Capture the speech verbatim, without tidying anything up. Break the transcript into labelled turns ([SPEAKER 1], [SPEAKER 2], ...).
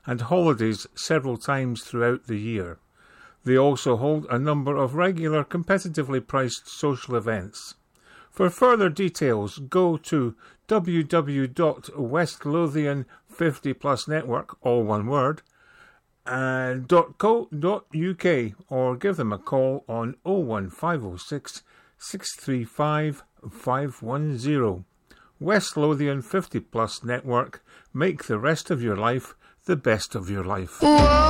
[SPEAKER 1] and holidays several times throughout the year. They also hold a number of regular competitively priced social events. For further details, go to w w w dot west lothian fifty plus network, all one word, and .co.uk, or give them a call on oh one five oh six, six three five, five one zero. West Lothian fifty plus network. Make the rest of your life the best of your life. Whoa.